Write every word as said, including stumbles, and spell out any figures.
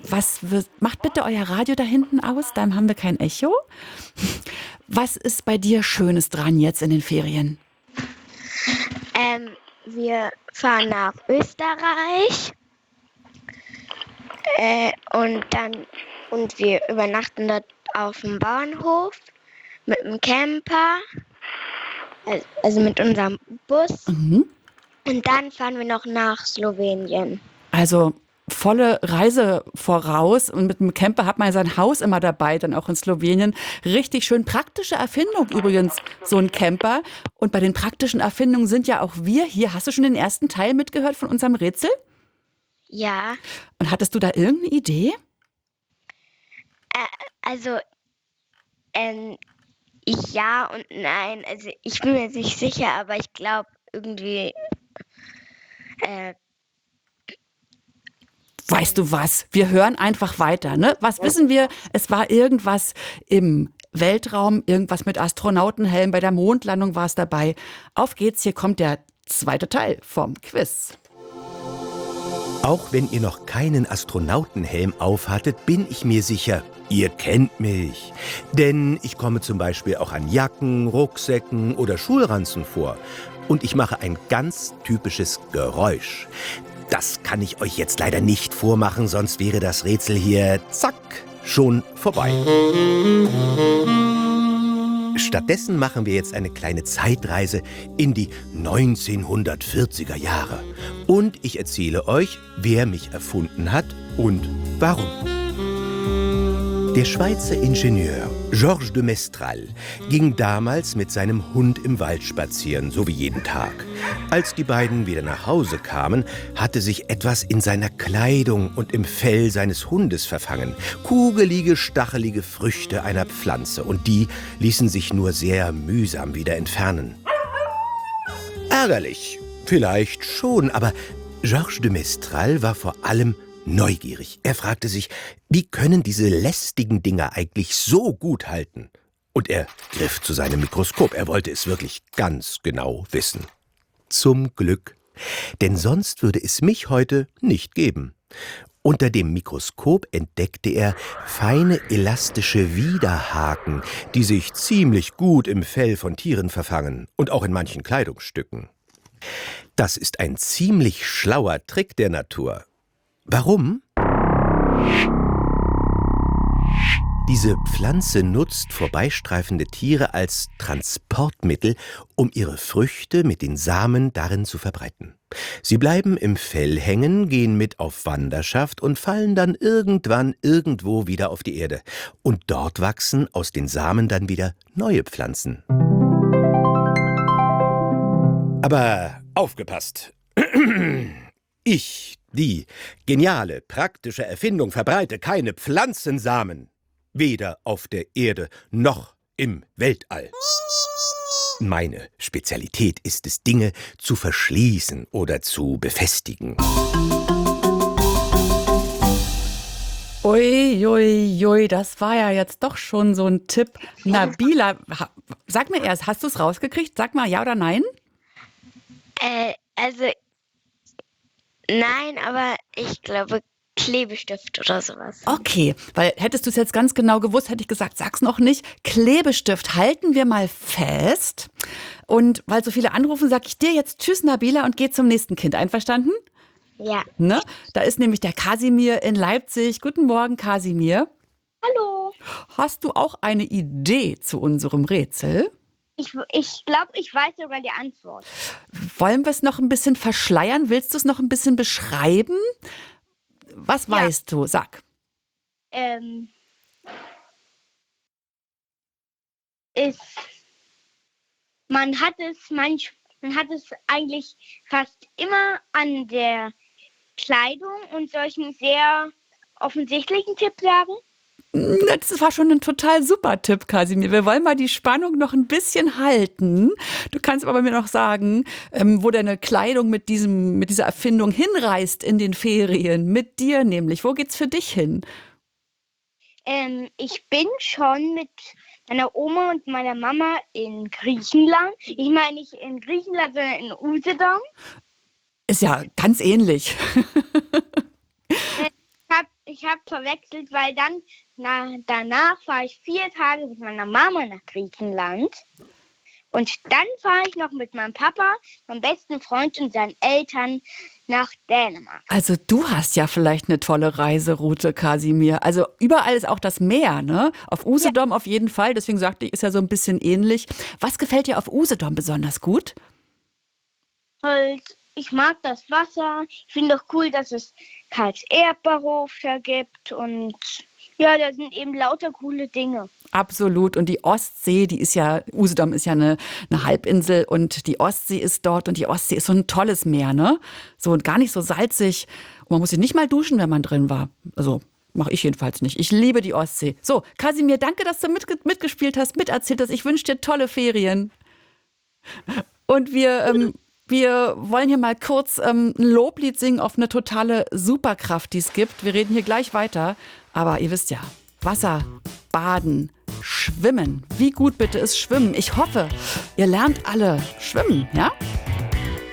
was wird, macht bitte euer Radio da hinten aus? Dann haben wir kein Echo. Was ist bei dir Schönes dran jetzt in den Ferien? Ähm, wir fahren nach Österreich äh, und dann und wir übernachten dort auf dem Bahnhof mit dem Camper, also, also mit unserem Bus. Mhm. Und dann fahren wir noch nach Slowenien. Also volle Reise voraus und mit dem Camper hat man sein Haus immer dabei, dann auch in Slowenien. Richtig schön praktische Erfindung übrigens, so ein Camper. Und bei den praktischen Erfindungen sind ja auch wir hier. Hast du schon den ersten Teil mitgehört von unserem Rätsel? Ja. Und hattest du da irgendeine Idee? Äh, also, ähm, ich ja und nein. Also ich bin mir jetzt nicht sicher, aber ich glaube irgendwie, äh, Weißt du was? Wir hören einfach weiter, ne? Was wissen wir? Es war irgendwas im Weltraum, irgendwas mit Astronautenhelm. Bei der Mondlandung war es dabei. Auf geht's, hier kommt der zweite Teil vom Quiz. Auch wenn ihr noch keinen Astronautenhelm aufhattet, bin ich mir sicher, ihr kennt mich. Denn ich komme zum Beispiel auch an Jacken, Rucksäcken oder Schulranzen vor. Und ich mache ein ganz typisches Geräusch. Das kann ich euch jetzt leider nicht vormachen, sonst wäre das Rätsel hier, zack, schon vorbei. Stattdessen machen wir jetzt eine kleine Zeitreise in die neunzehnhundertvierziger Jahre. Und ich erzähle euch, wer mich erfunden hat und warum. Der Schweizer Ingenieur Georges de Mestral ging damals mit seinem Hund im Wald spazieren, so wie jeden Tag. Als die beiden wieder nach Hause kamen, hatte sich etwas in seiner Kleidung und im Fell seines Hundes verfangen. Kugelige, stachelige Früchte einer Pflanze. Und die ließen sich nur sehr mühsam wieder entfernen. Ärgerlich, vielleicht schon, aber Georges de Mestral war vor allem neugierig. Er fragte sich, wie können diese lästigen Dinger eigentlich so gut halten? Und er griff zu seinem Mikroskop. Er wollte es wirklich ganz genau wissen. Zum Glück. Denn sonst würde es mich heute nicht geben. Unter dem Mikroskop entdeckte er feine elastische Widerhaken, die sich ziemlich gut im Fell von Tieren verfangen und auch in manchen Kleidungsstücken. Das ist ein ziemlich schlauer Trick der Natur. Warum? Diese Pflanze nutzt vorbeistreifende Tiere als Transportmittel, um ihre Früchte mit den Samen darin zu verbreiten. Sie bleiben im Fell hängen, gehen mit auf Wanderschaft und fallen dann irgendwann irgendwo wieder auf die Erde. Und dort wachsen aus den Samen dann wieder neue Pflanzen. Aber aufgepasst! Ich, die geniale, praktische Erfindung, verbreite keine Pflanzensamen. Weder auf der Erde noch im Weltall. Meine Spezialität ist es, Dinge zu verschließen oder zu befestigen. Ui, ui, ui, das war ja jetzt doch schon so ein Tipp. Nabila, ha- sag mir erst, hast du es rausgekriegt? Sag mal ja oder nein? äh, also nein, aber ich glaube Klebestift oder sowas. Okay, weil hättest du es jetzt ganz genau gewusst, hätte ich gesagt, sag's noch nicht. Klebestift, halten wir mal fest. Und weil so viele anrufen, sag ich dir jetzt Tschüss, Nabila, und geh zum nächsten Kind. Einverstanden? Ja. Ne? Da ist nämlich der Kasimir in Leipzig. Guten Morgen, Kasimir. Hallo. Hast du auch eine Idee zu unserem Rätsel? Ich, ich glaube, ich weiß sogar die Antwort. Wollen wir es noch ein bisschen verschleiern? Willst du es noch ein bisschen beschreiben? Was Ja. weißt du? Sag. Ähm, ist, man hat es manch, man hat es eigentlich fast immer an der Kleidung und soll ich einen sehr offensichtlichen Tipp sagen? Das war schon ein total super Tipp, Kasimir. Wir wollen mal die Spannung noch ein bisschen halten. Du kannst aber mir noch sagen, ähm, wo deine Kleidung mit diesem, mit dieser Erfindung hinreist in den Ferien. Mit dir nämlich. Wo geht's für dich hin? Ähm, ich bin schon mit meiner Oma und meiner Mama in Griechenland. Ich meine nicht in Griechenland, sondern in Usedom. Ist ja ganz ähnlich. Ich habe ich habe verwechselt, weil dann na, danach fahre ich vier Tage mit meiner Mama nach Griechenland. Und dann fahre ich noch mit meinem Papa, meinem besten Freund und seinen Eltern nach Dänemark. Also du hast ja vielleicht eine tolle Reiseroute, Kasimir. Also überall ist auch das Meer, ne? Auf Usedom ja. auf jeden Fall. Deswegen sagte ich, ist ja so ein bisschen ähnlich. Was gefällt dir auf Usedom besonders gut? Halt, ich mag das Wasser. Ich finde auch cool, dass es Karls Erdbeerhof da gibt. Und ja, da sind eben lauter coole Dinge. Absolut. Und die Ostsee, die ist ja, Usedom ist ja eine, eine Halbinsel und die Ostsee ist dort und die Ostsee ist so ein tolles Meer, ne? So gar nicht so salzig. Und man muss sich nicht mal duschen, wenn man drin war. Also mache ich jedenfalls nicht. Ich liebe die Ostsee. So, Kasimir, danke, dass du mitge- mitgespielt hast, miterzählt hast. Ich wünsche dir tolle Ferien. Und wir, ähm, wir wollen hier mal kurz ähm, ein Loblied singen auf eine totale Superkraft, die es gibt. Wir reden hier gleich weiter. Aber ihr wisst ja, Wasser, Baden, Schwimmen. Wie gut bitte ist Schwimmen? Ich hoffe, ihr lernt alle schwimmen, ja?